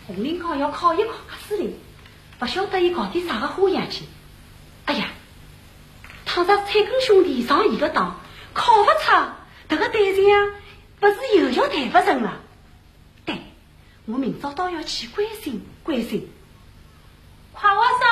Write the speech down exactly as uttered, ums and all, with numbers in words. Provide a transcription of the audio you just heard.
红领高要考一考试哩，不晓得伊搞点啥个花样去。哎呀，倘若蔡根兄弟上一个当，考不出，这个对象啊，不是又要谈不成了？对，我明朝倒要去关心关心。 夸我生